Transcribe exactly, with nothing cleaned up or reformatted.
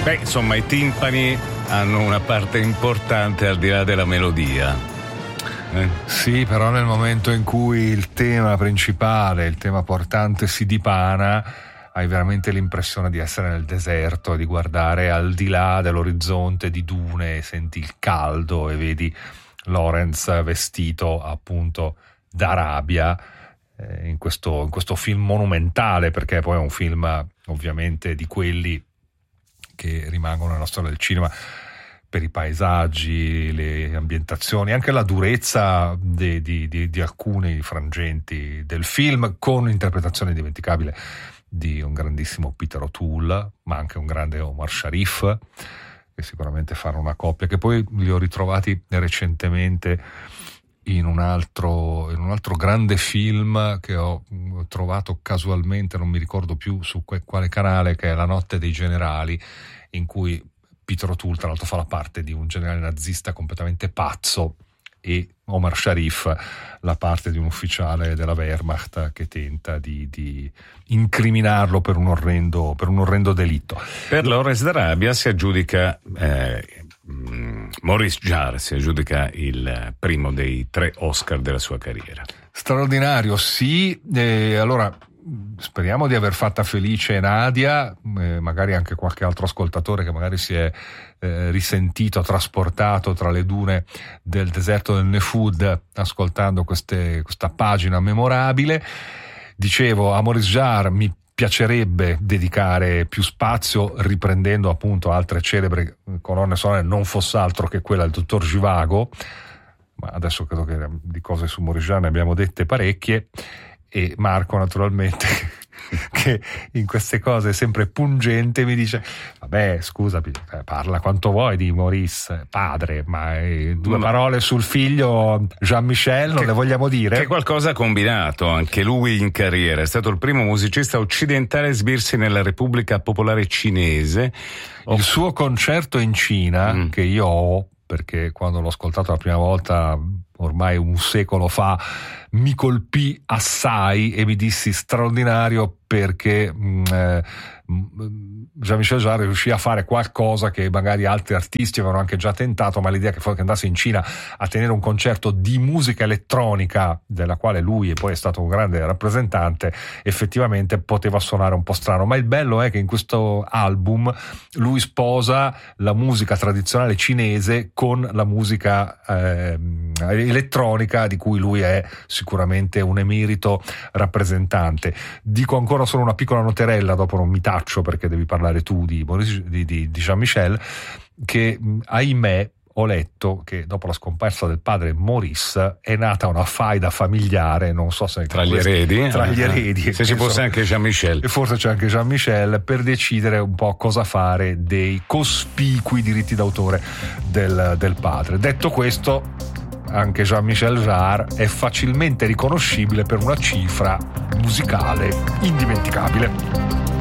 Beh, insomma, i timpani hanno una parte importante al di là della melodia. Eh? Sì, però nel momento in cui il tema principale, il tema portante si dipana, hai veramente l'impressione di essere nel deserto e di guardare al di là dell'orizzonte di dune, senti il caldo e vedi Lawrence vestito appunto d'Arabia eh, in questo, in questo film monumentale, perché poi è un film ovviamente di quelli che rimangono nella storia del cinema per i paesaggi, le ambientazioni, anche la durezza di, di, di, di alcuni frangenti del film, con un'interpretazione indimenticabile di un grandissimo Peter O'Toole, ma anche un grande Omar Sharif, che sicuramente fanno una coppia, che poi li ho ritrovati recentemente in un altro, in un altro grande film che ho trovato casualmente, non mi ricordo più su que, quale canale, che è La notte dei generali, in cui Peter O'Toole tra l'altro fa la parte di un generale nazista completamente pazzo e Omar Sharif la parte di un ufficiale della Wehrmacht che tenta di, di incriminarlo per un orrendo, per un orrendo delitto. Per Lawrence d'Arabia si aggiudica eh, Maurice Jarre si aggiudica il primo dei tre Oscar della sua carriera. Straordinario, sì. E allora speriamo di aver fatta felice Nadia, eh, magari anche qualche altro ascoltatore che magari si è eh, risentito, trasportato tra le dune del deserto del Nefud ascoltando queste, questa pagina memorabile. Dicevo, a Maurice Jarre mi piacerebbe dedicare più spazio riprendendo appunto altre celebri colonne sonore, non fosse altro che quella del dottor Zhivago, ma adesso credo che di cose su Maurice Jarre ne abbiamo dette parecchie. E Marco naturalmente che in queste cose è sempre pungente mi dice vabbè scusa, parla quanto vuoi di Maurice padre, ma due ma... parole sul figlio Jean-Michel non che, le vogliamo dire? Che qualcosa ha combinato anche lui in carriera, è stato il primo musicista occidentale a esibirsi nella Repubblica Popolare Cinese. Il oh. suo concerto in Cina mm. che io ho, perché quando l'ho ascoltato la prima volta ormai un secolo fa mi colpì assai e mi dissi straordinario, perché mh, eh, Jean-Michel Jarre riuscì a fare qualcosa che magari altri artisti avevano anche già tentato, ma l'idea che, che andasse in Cina a tenere un concerto di musica elettronica, della quale lui e poi è stato un grande rappresentante, effettivamente poteva suonare un po' strano, ma il bello è che in questo album lui sposa la musica tradizionale cinese con la musica eh, elettronica, di cui lui è sicuramente un emerito rappresentante. Dico ancora solo una piccola noterella, dopo non mi taccio perché devi parlare tu di, di, di, di Jean-Michel, che ahimè ho letto che dopo la scomparsa del padre Maurice è nata una faida familiare, non so se tra gli eredi, tra gli eredi se ci fosse anche Jean-Michel, e forse c'è anche Jean-Michel, per decidere un po' cosa fare dei cospicui diritti d'autore del, del padre. Detto questo, anche Jean-Michel Jarre è facilmente riconoscibile per una cifra musicale indimenticabile.